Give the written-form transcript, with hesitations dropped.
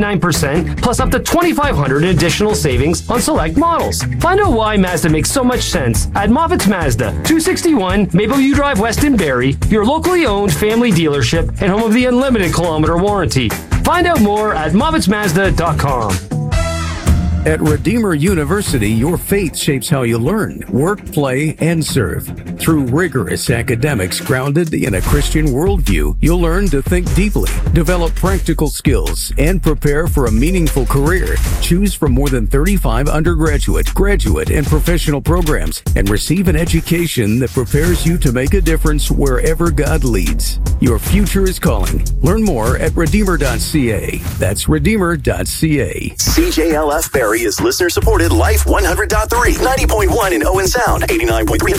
9% plus up to $2,500 in additional savings on select models. Find out why Mazda makes so much sense at Moffitt's Mazda, 261 Mapleview Drive West in Barrie, your locally owned family dealership and home of the unlimited kilometer warranty. Find out more at Moffitt'sMazda.com. At Redeemer University, your faith shapes how you learn, work, play, and serve. Through rigorous academics grounded in a Christian worldview, you'll learn to think deeply, develop practical skills, and prepare for a meaningful career. Choose from more than 35 undergraduate, graduate, and professional programs, and receive an education that prepares you to make a difference wherever God leads. Your future is calling. Learn more at Redeemer.ca. That's Redeemer.ca. CJLF Barrie is listener-supported Life 100.3, 90.1 in Owen Sound, 89.3